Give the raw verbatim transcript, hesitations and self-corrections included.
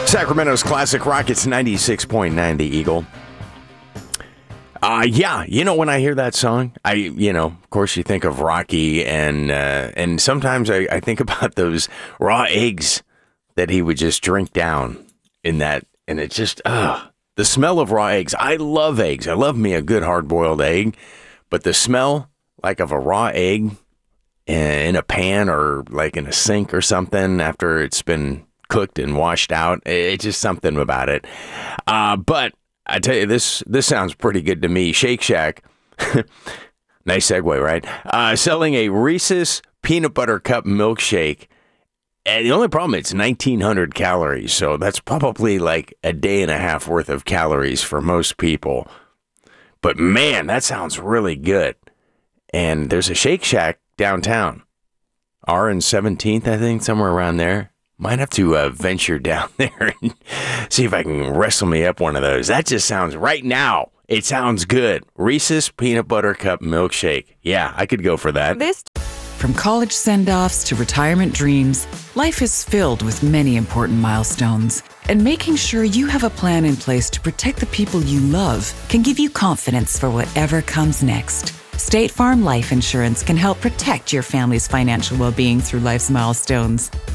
Sacramento's classic rock. It's ninety-six point nine The Eagle. Uh, yeah, you know, when I hear that song, I, you know, of course you think of Rocky, and uh, and sometimes I, I think about those raw eggs that he would just drink down in that, and it just, ugh, the smell of raw eggs. I love eggs. I love me a good hard-boiled egg, but the smell, like of a raw egg in a pan or like in a sink or something after it's been cooked and washed out, it's just something about it. Uh, but I tell you, this this sounds pretty good to me. Shake Shack, nice segue, right? Uh, selling a Reese's peanut butter cup milkshake. And the only problem, it's nineteen hundred calories, so that's probably like a day and a half worth of calories for most people. But man, that sounds really good. And there's a Shake Shack downtown, R and seventeenth, I think, somewhere around there. Might have to uh, venture down there and see if I can wrestle me up one of those. That just sounds, right now, it sounds good. Reese's Peanut Butter Cup Milkshake. Yeah, I could go for that. This From college send-offs to retirement dreams, life is filled with many important milestones. And making sure you have a plan in place to protect the people you love can give you confidence for whatever comes next. State Farm Life Insurance can help protect your family's financial well-being through life's milestones.